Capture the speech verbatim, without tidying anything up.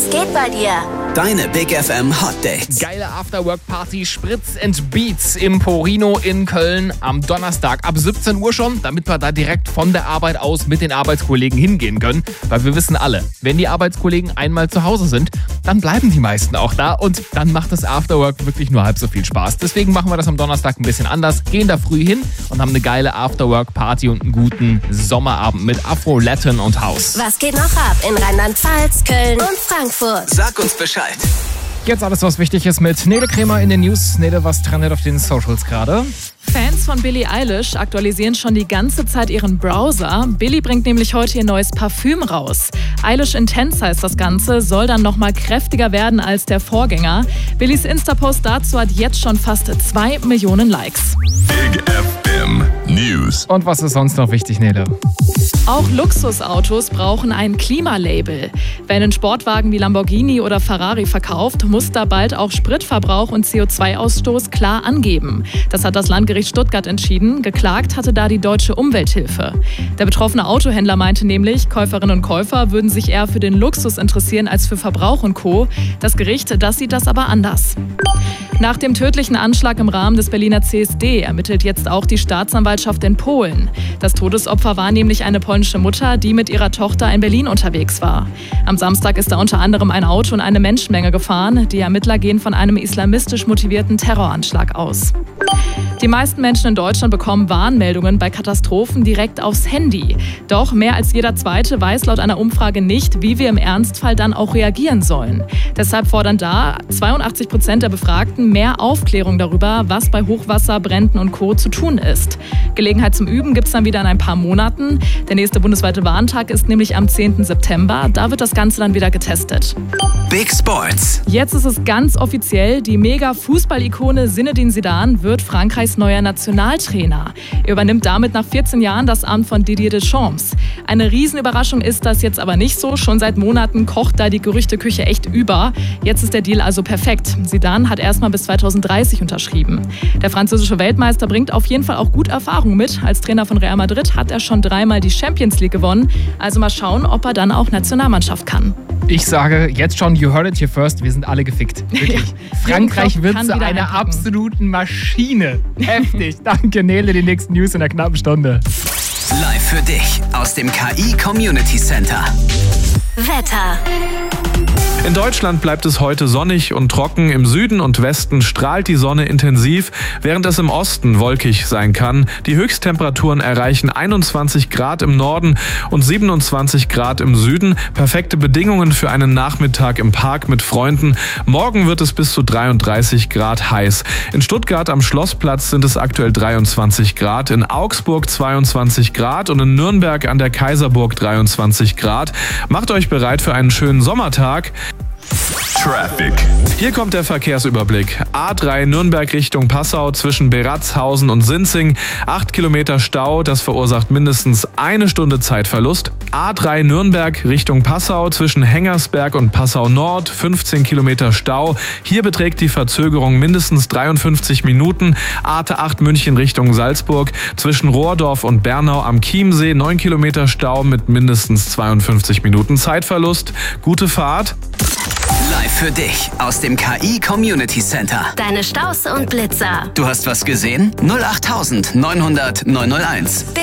geht bei dir? Deine Big F M Hot Dates. Geile Afterwork-Party Spritz and Beats im Porino in Köln am Donnerstag ab siebzehn Uhr schon, damit wir da direkt von der Arbeit aus mit den Arbeitskollegen hingehen können. Weil wir wissen alle, wenn die Arbeitskollegen einmal zu Hause sind, dann bleiben die meisten auch da und dann macht das Afterwork wirklich nur halb so viel Spaß. Deswegen machen wir das am Donnerstag ein bisschen anders, gehen da früh hin und haben eine geile Afterwork-Party und einen guten Sommerabend mit Afro, Latin und House. Was geht noch ab in Rheinland-Pfalz, Köln und Frankfurt? Sag uns Bescheid. Jetzt alles, was wichtig ist mit Nele Kremer in den News. Nele, was trendet auf den Socials gerade? Fans von Billie Eilish aktualisieren schon die ganze Zeit ihren Browser. Billie bringt nämlich heute ihr neues Parfüm raus. Eilish Intense heißt das Ganze, soll dann nochmal kräftiger werden als der Vorgänger. Billies Insta-Post dazu hat jetzt schon fast zwei Millionen Likes. Big F M News. Und was ist sonst noch wichtig, Nele? Auch Luxusautos brauchen ein Klimalabel. Wer einen Sportwagen wie Lamborghini oder Ferrari verkauft, muss da bald auch Spritverbrauch und C O zwei Ausstoß klar angeben. Das hat das Landgericht Stuttgart entschieden. Geklagt hatte da die Deutsche Umwelthilfe. Der betroffene Autohändler meinte nämlich, Käuferinnen und Käufer würden sich eher für den Luxus interessieren als für Verbrauch und Co. Das Gericht, das sieht das aber anders. Nach dem tödlichen Anschlag im Rahmen des Berliner C S D ermittelt jetzt auch die Staatsanwaltschaft in Polen. Das Todesopfer war nämlich eine polnische Mutter, die mit ihrer Tochter in Berlin unterwegs war. Am Samstag ist da unter anderem ein Auto und eine Menschenmenge gefahren. Die Ermittler gehen von einem islamistisch motivierten Terroranschlag aus. Die meisten Menschen in Deutschland bekommen Warnmeldungen bei Katastrophen direkt aufs Handy. Doch mehr als jeder Zweite weiß laut einer Umfrage nicht, wie wir im Ernstfall dann auch reagieren sollen. Deshalb fordern da zweiundachtzig Prozent der Befragten mehr Aufklärung darüber, was bei Hochwasser, Bränden und Co. zu tun ist. Gelegenheit zum Üben gibt es dann wieder in ein paar Monaten. Der nächste bundesweite Warntag ist nämlich am zehnten September. Da wird das Ganze dann wieder getestet. Big Sports. Jetzt ist es ganz offiziell, die Mega-Fußball-Ikone Zinedine Zidane wird Frankreichs neuer Nationaltrainer. Er übernimmt damit nach vierzehn Jahren das Amt von Didier Deschamps. Eine Riesenüberraschung ist das jetzt aber nicht so. Schon seit Monaten kocht da die Gerüchteküche echt über. Jetzt ist der Deal also perfekt. Zidane hat erstmal bis zweitausenddreißig unterschrieben. Der französische Weltmeister bringt auf jeden Fall auch gut Erfahrung mit. Als Trainer von Real Madrid hat er schon dreimal die Champions League gewonnen. Also mal schauen, ob er dann auch Nationalmannschaft kann. Ich sage jetzt schon, you heard it here first, wir sind alle gefickt. Wirklich. Ja. Frankreich wird zu einer einpacken. absoluten Maschine. Heftig. Danke, Nele, die nächsten News in der knappen Stunde. Live für dich aus dem K I Community Center. Wetter. In Deutschland bleibt es heute sonnig und trocken. Im Süden und Westen strahlt die Sonne intensiv, während es im Osten wolkig sein kann. Die Höchsttemperaturen erreichen einundzwanzig Grad im Norden und siebenundzwanzig Grad im Süden. Perfekte Bedingungen für einen Nachmittag im Park mit Freunden. Morgen wird es bis zu dreiunddreißig Grad heiß. In Stuttgart am Schlossplatz sind es aktuell dreiundzwanzig Grad, in Augsburg zweiundzwanzig Grad und in Nürnberg an der Kaiserburg dreiundzwanzig Grad. Macht euch bereit für einen schönen Sommertag. Traffic. Hier kommt der Verkehrsüberblick. A drei Nürnberg Richtung Passau zwischen Beratzhausen und Sinzing. acht Kilometer Stau, das verursacht mindestens eine Stunde Zeitverlust. A drei Nürnberg Richtung Passau zwischen Hengersberg und Passau Nord. fünfzehn Kilometer Stau. Hier beträgt die Verzögerung mindestens dreiundfünfzig Minuten. A acht München Richtung Salzburg zwischen Rohrdorf und Bernau am Chiemsee. neun Kilometer Stau mit mindestens zweiundfünfzig Minuten Zeitverlust. Gute Fahrt. Live für dich aus dem K I Community Center. Deine Staus und Blitzer. Du hast was gesehen? null acht neunhundert neunhunderteins.